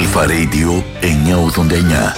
Αλφα Radio 989.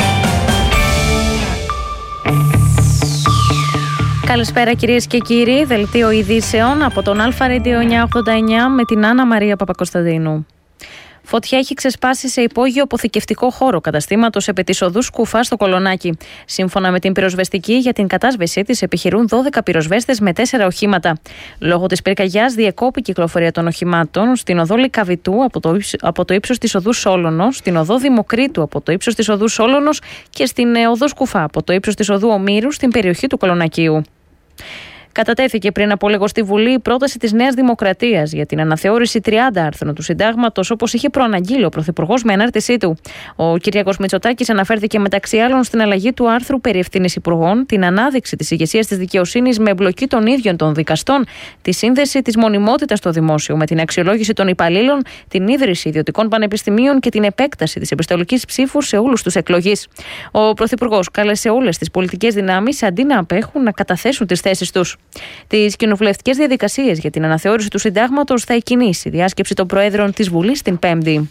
Καλησπέρα κυρίες και κύριοι, δελτίο ειδήσεων από τον Αλφα Radio 989 με την Άννα Μαρία Παπακοσταντίνου. Φωτιά έχει ξεσπάσει σε υπόγειο αποθηκευτικό χώρο καταστήματος επί της οδού Σκουφά στο Κολονάκι. Σύμφωνα με την πυροσβεστική, για την κατάσβεσή της επιχειρούν 12 πυροσβέστες με 4 οχήματα. Λόγω της πυρκαγιάς διεκόπη η κυκλοφορία των οχημάτων στην οδό Λυκαβητού από το ύψος της οδού Σόλωνος, στην οδό Δημοκρίτου από το ύψος της οδού Σόλωνος και στην οδό Σκουφά από το ύψος της οδού Ομήρου στην περιοχή του Κολονακίου. Κατατέθηκε πριν από λίγο στη Βουλή η πρόταση της Νέας Δημοκρατίας για την αναθεώρηση 30 άρθρων του Συντάγματος, όπως είχε προαναγγείλει ο Πρωθυπουργός με ανάρτησή του. Ο Κυριάκος Μητσοτάκης αναφέρθηκε μεταξύ άλλων στην αλλαγή του άρθρου περί ευθύνης υπουργών, την ανάδειξη της ηγεσίας της δικαιοσύνης με εμπλοκή των ίδιων των δικαστών, τη σύνδεση της μονιμότητας στο δημόσιο με την αξιολόγηση των υπαλλήλων, την ίδρυση ιδιωτικών πανεπιστημίων και την επέκταση της επιστολικής ψήφου σε όλους τους εκλογείς. Ο Πρωθυπουργός κάλεσε όλες τις πολιτικές δυνάμεις, αντί να απέχουν, να καταθέσουν τις θέσεις τους. Τις κοινοβουλευτικές διαδικασίες για την αναθεώρηση του Συντάγματος θα εκκινήσει η διάσκεψη των Προέδρων της Βουλής την Πέμπτη.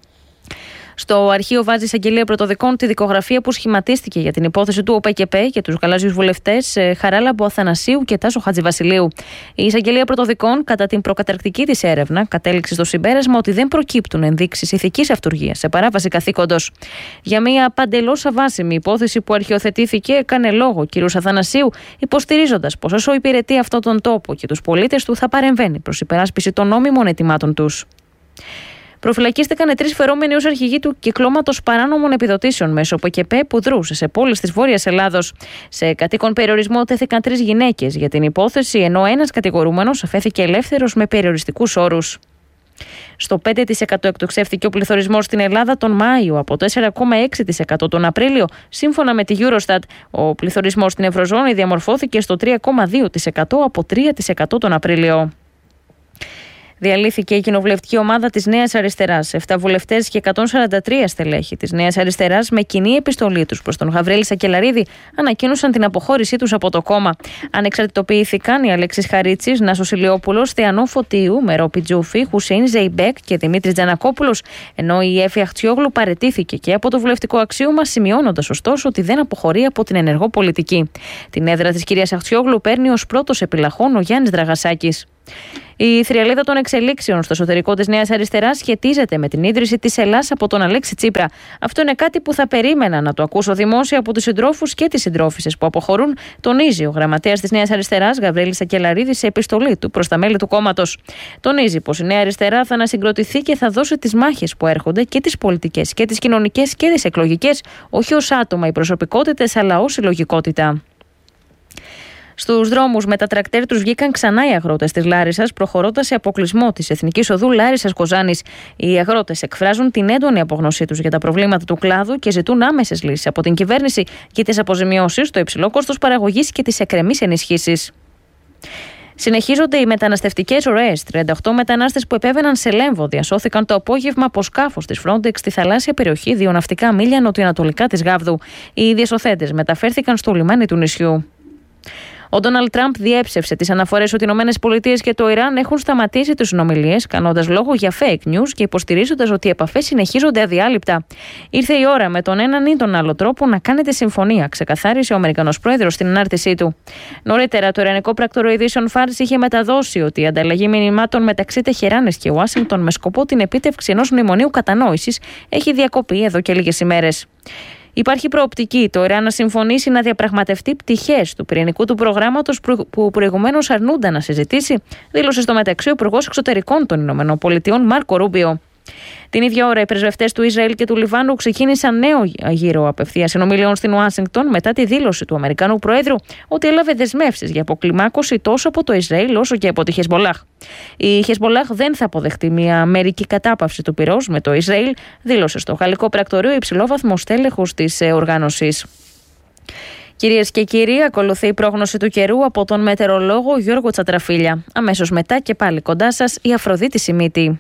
Στο αρχείο βάζει εισαγγελία πρωτοδικών τη δικογραφία που σχηματίστηκε για την υπόθεση του ΟΠΕΚΕΠΕ και τους γαλάζιους βουλευτές Χαράλαμπο Αθανασίου και Τάσο Χατζηβασιλείου. Η εισαγγελία πρωτοδικών, κατά την προκαταρκτική της έρευνα, κατέληξε στο συμπέρασμα ότι δεν προκύπτουν ενδείξεις ηθικής αυτουργίας σε παράβαση καθήκοντος. Για μια παντελώς αβάσιμη υπόθεση που αρχιοθετήθηκε, έκανε λόγο ο κ. Αθανασίου, υποστηρίζοντας πως όσο υπηρετεί αυτόν τον τόπο και τους πολίτες του, θα παρεμβαίνει προς υπεράσπιση των νόμιμων αιτημάτων τους. Προφυλακίστηκαν 3 φερόμενοι ως αρχηγοί του κυκλώματος παράνομων επιδοτήσεων μέσω ΟΠΕΚΕΠΕ που δρούσε σε πόλεις της Βόρειας Ελλάδος. Σε κατοίκον περιορισμό τέθηκαν 3 γυναίκες για την υπόθεση, ενώ ένας κατηγορούμενος αφέθηκε ελεύθερος με περιοριστικούς όρους. Στο 5% εκτοξεύτηκε ο πληθωρισμός στην Ελλάδα τον Μάιο από το 4,6% τον Απρίλιο. Σύμφωνα με τη Eurostat, ο πληθωρισμός στην Ευρωζώνη διαμορφώθηκε στο 3,2% από 3% τον Απρίλιο. Διαλύθηκε η κοινοβουλευτική ομάδα της Νέας Αριστεράς. 7 βουλευτές και 143 στελέχη της Νέας Αριστεράς, με κοινή επιστολή τους προς τον Γαβρίλη Σακελαρίδη, ανακοίνωσαν την αποχώρησή τους από το κόμμα. Ανεξαρτητοποιήθηκαν οι Αλέξης Χαρίτσης, Νάσος Ηλιόπουλος, Θεανό Φωτίου, Μερό Πιτζούφη, Χουσέιν Ζεϊμπέκ και Δημήτρης Τζανακόπουλος, ενώ η Έφη Αχτσιόγλου παραιτήθηκε και από το βουλευτικό αξίωμα, σημειώνοντας ωστόσο ότι δεν αποχωρεί από την ενεργό πολιτική. Την έδρα της κυρίας Αχτσιόγλου παίρνει ως πρώτος επιλαχών ο Γιάννης Δραγασάκης. Η θριαλίδα των εξελίξεων στο εσωτερικό της Νέας Αριστεράς σχετίζεται με την ίδρυση της Ελλάς από τον Αλέξη Τσίπρα. Αυτό είναι κάτι που θα περίμενα να το ακούσω δημόσια από τους συντρόφους και τις συντρόφισσες που αποχωρούν, τονίζει ο γραμματέας της Νέας Αριστεράς, Γαβρίλης Σακελαρίδης, σε επιστολή του προς τα μέλη του κόμματος. Τονίζει πως η Νέα Αριστερά θα ανασυγκροτηθεί και θα δώσει τις μάχες που έρχονται, και τις πολιτικές και τις κοινωνικές και τις εκλογικές, όχι ως άτομα ή προσωπικότητες, αλλά ως συλλογικότητα. Στους δρόμους με τα τρακτέρ τους βγήκαν ξανά οι αγρότες της Λάρισσας, προχωρώντας σε αποκλεισμό της Εθνικής Οδού Λάρισσας-Κοζάνης. Οι αγρότες εκφράζουν την έντονη απογνωσή τους για τα προβλήματα του κλάδου και ζητούν άμεσες λύσεις από την κυβέρνηση για τις αποζημιώσεις, το υψηλό κόστος παραγωγής και τις εκκρεμείς ενισχύσεις. Συνεχίζονται οι μεταναστευτικές ροές. 38 μετανάστες που επέβαιναν σε Λέμβο διασώθηκαν το απόγευμα από σκάφος της Frontex στη θαλάσσια περιοχή 2 ναυτικά μίλια νοτιοανατολικά της Γάβδου. Οι διασωθέντες μεταφέρθηκαν στο λιμάνι του νησιού. Ο Ντόναλντ Τραμπ διέψευσε τις αναφορές ότι οι ΗΠΑ και το Ιράν έχουν σταματήσει τις συνομιλίες, κάνοντας λόγο για fake news και υποστηρίζοντας ότι οι επαφές συνεχίζονται αδιάλειπτα. Ήρθε η ώρα με τον έναν ή τον άλλο τρόπο να κάνετε συμφωνία, ξεκαθάρισε ο Αμερικανός πρόεδρος στην ανάρτησή του. Νωρίτερα, το ιρανικό πράκτορο ειδήσεων Φάρς είχε μεταδώσει ότι η ανταλλαγή μηνυμάτων μεταξύ Τεχεράνης και Ουάσιγκτον με σκοπό την επίτευξη ενός μνημονίου κατανόησης έχει διακοπεί εδώ και λίγες ημέρες. Υπάρχει προοπτική το Ιράν να συμφωνήσει να διαπραγματευτεί πτυχές του πυρηνικού του προγράμματος που προηγουμένως αρνούνταν να συζητήσει, δήλωσε στο μεταξύ ο Υπουργός Εξωτερικών των ΗΠΑ Μάρκο Ρούμπιο. Την ίδια ώρα, οι πρεσβευτές του Ισραήλ και του Λιβάνου ξεκίνησαν νέο γύρο απευθείας συνομιλιών στην Ουάσιγκτον μετά τη δήλωση του Αμερικανού Προέδρου ότι έλαβε δεσμεύσεις για αποκλιμάκωση τόσο από το Ισραήλ όσο και από τη Χεσμολάχ. Η Χεσμολάχ δεν θα αποδεχτεί μια μερική κατάπαυση του πυρός με το Ισραήλ, δήλωσε στο γαλλικό πρακτορείο υψηλόβαθμος τέλεχος της οργάνωσης. Κυρίες και κύριοι, ακολουθεί η πρόγνωση του καιρού από τον μετεωρολόγο Γιώργο Τσατραφίλια. Αμέσως μετά και πάλι κοντά σας η Αφροδίτη Σιμίτη.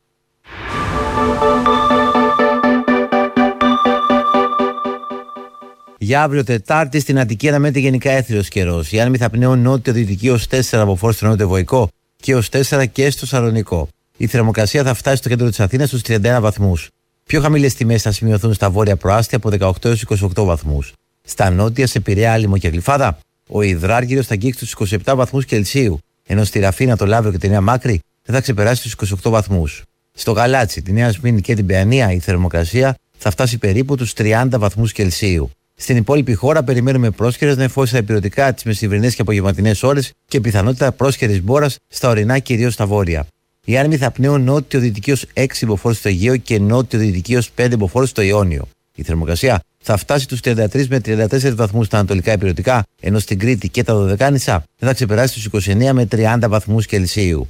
Για αύριο Τετάρτη στην Αττική αναμένεται γενικά έθριος καιρός. Οι άνεμοι θα πνέουν νότιο-δυτική ως 4 από φόρτ στο νότιο-βοϊκό και ως 4 και στο Σαλονικό. Η θερμοκρασία θα φτάσει στο κέντρο της Αθήνας στους 31 βαθμούς. Πιο χαμηλές τιμές θα σημειωθούν στα βόρεια προάστια από 18 έως 28 βαθμούς. Στα νότια, σε Πειραιά, Άλυμο και Γλυφάδα, ο υδράργυρος θα αγγίξει τους 27 βαθμούς Κελσίου, ενώ στη Ραφίνα, το Λαύριο και τη Νέα Μάκρη δεν θα ξεπεράσει τους 28 βαθμούς. Στο Γαλάτσι, τη Νέα Σμύρνη και την Παιανία, η θερμοκρασία θα φτάσει περίπου τους 30 βαθμούς Κελσίου. Στην υπόλοιπη χώρα περιμένουμε πρόσχερες νεφώσεις στα ηπειρωτικά, τις μεσημβρινές και απογευματινές ώρες και πιθανότητα πρόσχερης μπόρας στα ορεινά, κυρίως στα βόρεια. Οι άνεμοι θα πνέουν νότιο-δυτικίως 6 μποφόρ στο Αιγαίο και νότιο-δυτικίως 5 μποφόρ στο Ιόνιο. Η θερμοκρασία θα φτάσει τους 33 με 34 βαθμούς στα ανατολικά ηπειρωτικά, ενώ στην Κρήτη και τα Δωδεκάνησα δεν θα ξεπεράσει τους 29 με 30 βαθμούς Κελσίου.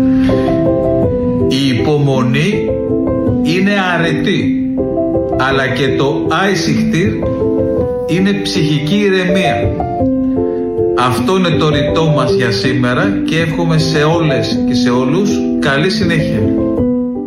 Η υπομονή είναι αρετή, αλλά και το άισιχτήρ είναι ψυχική ηρεμία. Αυτό είναι το ρητό μας για σήμερα και εύχομαι σε όλες και σε όλους καλή συνέχεια.